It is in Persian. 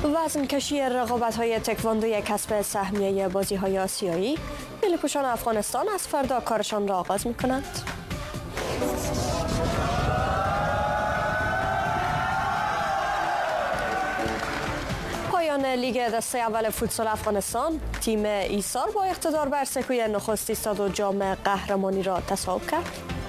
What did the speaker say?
وزن کشی رقابت‌های تکواندو کسب سهمیه بازی‌های آسیایی، نیروپوشان افغانستان از فردا کارشان را آغاز می‌کنند. پایان لیگ دسته اول فوتسال افغانستان، تیم ایثار با اقتدار بر سکوی نخست ایستاد و جام قهرمانی را تصاحب کرد.